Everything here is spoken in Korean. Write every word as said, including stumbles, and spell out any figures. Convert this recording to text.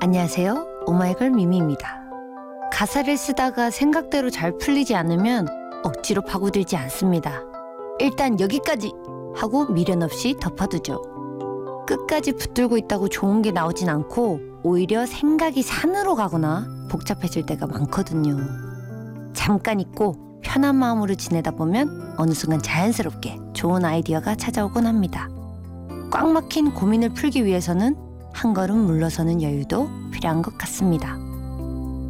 안녕하세요. 오마이걸 미미입니다. 가사를 쓰다가 생각대로 잘 풀리지 않으면 억지로 파고들지 않습니다. 일단 여기까지 하고 미련 없이 덮어두죠. 끝까지 붙들고 있다고 좋은 게 나오진 않고 오히려 생각이 산으로 가거나 복잡해질 때가 많거든요. 잠깐 잊고 편한 마음으로 지내다 보면 어느 순간 자연스럽게 좋은 아이디어가 찾아오곤 합니다. 꽉 막힌 고민을 풀기 위해서는 한 걸음 물러서는 여유도 필요한 것 같습니다.